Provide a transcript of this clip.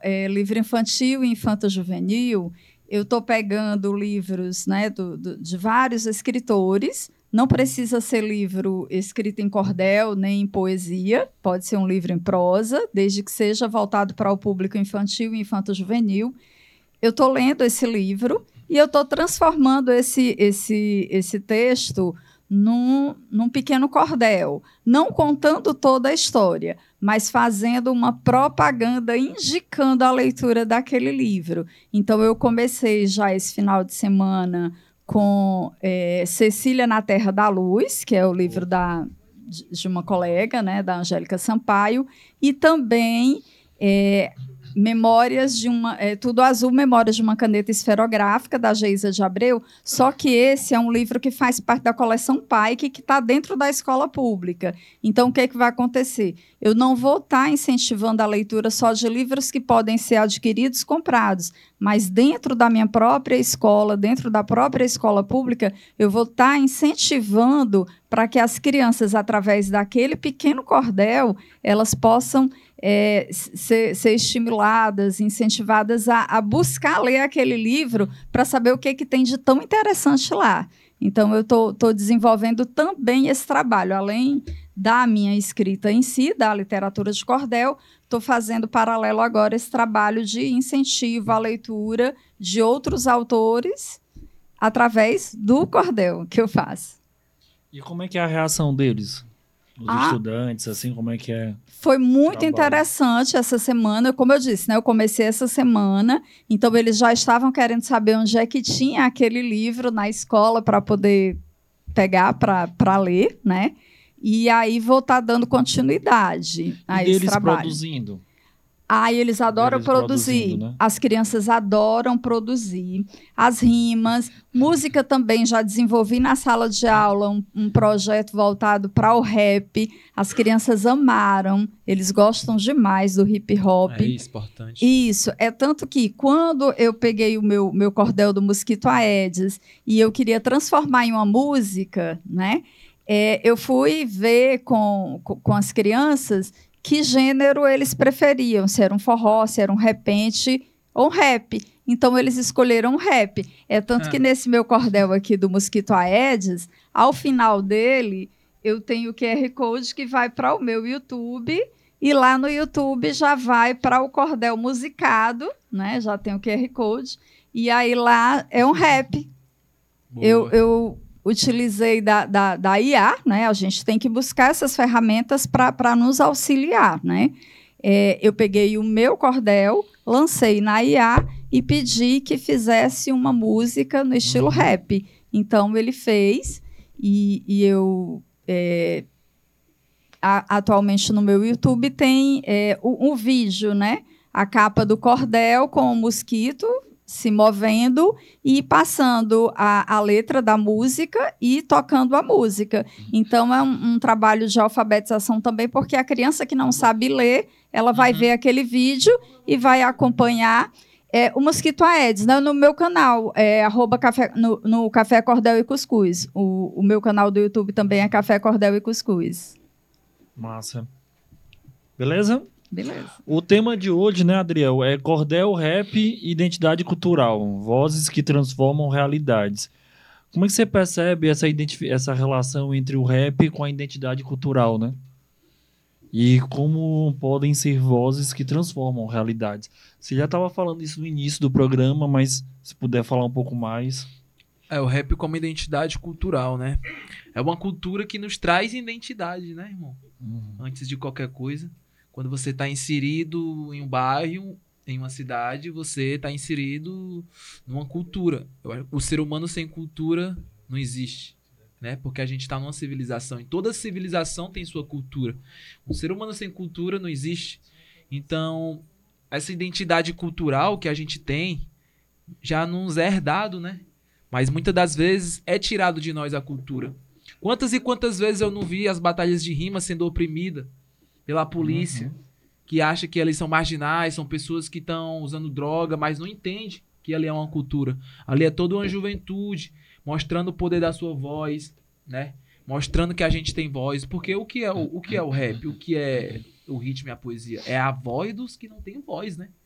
livro infantil e infanto-juvenil, eu estou pegando livros, né, de vários escritores. Não precisa ser livro escrito em cordel nem em poesia, pode ser um livro em prosa, desde que seja voltado para o público infantil e infanto-juvenil. Eu estou lendo esse livro e eu estou transformando esse texto num pequeno cordel, não contando toda a história, mas fazendo uma propaganda indicando a leitura daquele livro. Então, eu comecei já esse final de semana com Cecília na Terra da Luz, que é o livro de uma colega, né, da Angélica Sampaio, e também Memórias de uma Tudo Azul, Memórias de uma Caneta Esferográfica, da Geisa de Abreu, só que esse é um livro que faz parte da coleção Pike, que está dentro da escola pública. Então, o que vai acontecer? Eu não vou estar incentivando a leitura só de livros que podem ser adquiridos, comprados, mas dentro da minha própria escola, dentro da própria escola pública, eu vou estar incentivando para que as através daquele pequeno cordel, elas possam ser estimuladas, incentivadas a buscar ler aquele livro para saber o que tem de tão interessante lá. Então, eu estou desenvolvendo também esse trabalho, além da minha escrita em si, da literatura de cordel, estou fazendo paralelo agora esse trabalho de incentivo à leitura de outros autores através do cordel que eu faço. E como é que é a reação deles? Os estudantes, assim, como é que é? Foi muito interessante essa semana. Como eu disse, né, eu comecei essa semana, então eles já estavam querendo saber onde é que tinha aquele livro na escola para poder pegar para ler, né? E aí vou estar dando continuidade a esse trabalho. Produzindo? Eles adoram produzir, né? As crianças adoram produzir as rimas, música também. Já desenvolvi na sala de aula um projeto voltado para o rap. As crianças amaram, eles gostam demais do hip hop. É isso, importante. Isso, tanto que quando eu peguei o meu cordel do Mosquito Aedes e eu queria transformar em uma música, né? Eu fui ver com as crianças que gênero eles preferiam, se era um forró, se era um repente ou um rap. Então, eles escolheram um rap. Tanto que nesse meu cordel aqui do Mosquito Aedes, ao final dele, eu tenho o QR Code que vai para o meu YouTube, e lá no YouTube já vai para o cordel musicado, né? Já tem o QR Code, e aí lá é um rap. Eu utilizei da IA, né? A gente tem que buscar essas ferramentas para nos auxiliar, né? Eu peguei o meu cordel, lancei na IA e pedi que fizesse uma música no estilo rap. Então, ele fez, e eu... atualmente no meu YouTube tem um vídeo, né? A capa do cordel com o mosquito se movendo e passando a letra da música e tocando a música. Então, é um trabalho de alfabetização também, porque a criança que não sabe ler, ela vai ver aquele vídeo e vai acompanhar o Mosquito Aedes, né? No meu canal, @café, no Café Cordel e Cuscuz. O meu canal do YouTube também é Café Cordel e Cuscuz. Massa. Beleza? Beleza. O tema de hoje, né, Adriel, é cordel, rap e identidade cultural. Vozes que transformam realidades. Como é que você percebe essa relação entre o rap com a identidade cultural, né? E como podem ser vozes que transformam realidades? Você já estava falando isso no início do programa, mas se puder falar um pouco mais. O rap como identidade cultural, né? É uma cultura que nos traz identidade, né, irmão? Antes de qualquer coisa. Quando você está inserido em um bairro, em uma cidade, você está inserido numa cultura. O ser humano sem cultura não existe, né? Porque a gente está numa civilização. E toda civilização tem sua cultura. Um ser humano sem cultura não existe. Então, essa identidade cultural que a gente tem já nos é herdado, né? Mas muitas das vezes é tirado de nós a cultura. Quantas e quantas vezes eu não vi as batalhas de rima sendo oprimidas pela polícia, que acha que eles são marginais, são pessoas que estão usando droga, mas não entende que ali é uma cultura. Ali é toda uma juventude, mostrando o poder da sua voz, né? Mostrando que a gente tem voz. Porque o que é o rap? O que é o ritmo e a poesia? É a voz dos que não têm voz, né?